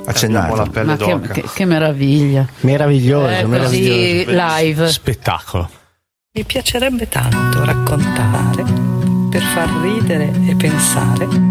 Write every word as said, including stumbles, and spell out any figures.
accennato. La pelle Ma che, d'oca. che, che meraviglia. Meraviglioso, Eh, meraviglioso. così live. Spettacolo. Mi piacerebbe tanto raccontare per far ridere e pensare